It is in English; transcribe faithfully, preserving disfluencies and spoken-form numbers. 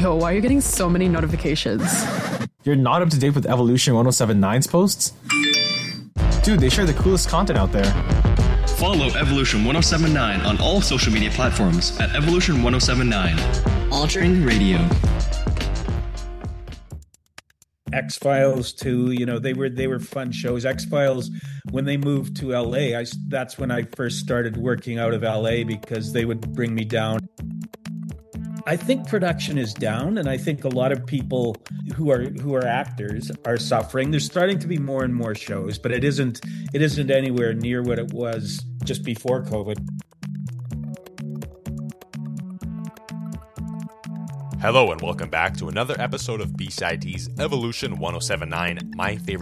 Yo, why are you getting so many notifications? You're not up to date with Evolution ten seventy-nine's posts? Dude, they share the coolest content out there. Follow Evolution ten seventy-nine on all social media platforms at Evolution ten seventy-nine. Altering Radio. X-Files too, you know, they were they were fun shows. X-Files, when they moved to L A, I, that's when I first started working out of L A because they would bring me down. I think production is down, and I think a lot of people who are who are actors are suffering. There's starting to be more and more shows, but it isn't it isn't anywhere near what it was just before COVID. Hello and welcome back to another episode of B-Side T's Evolution ten seventy-nine, my favorite